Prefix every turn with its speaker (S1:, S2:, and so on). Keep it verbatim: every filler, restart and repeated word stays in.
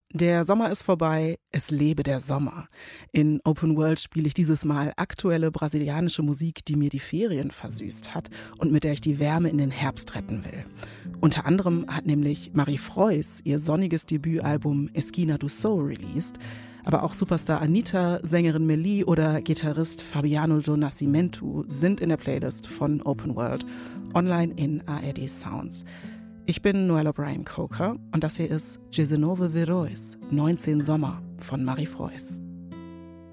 S1: Der Sommer ist vorbei, es lebe der Sommer. In Open World spiele ich dieses Mal aktuelle brasilianische Musik, die mir die Ferien versüßt hat und mit der ich die Wärme in den Herbst retten will. Unter anderem hat nämlich Marie Frois ihr sonniges Debütalbum Esquina do Soul released, aber auch Superstar Anitta, Sängerin Meli oder Gitarrist Fabiano do Nascimento sind in der Playlist von Open World, online in A R D Sounds. Ich bin Noelle O'Brien Coker und das hier ist dezenove Verões, neunzehn Sommer von Marie Frois.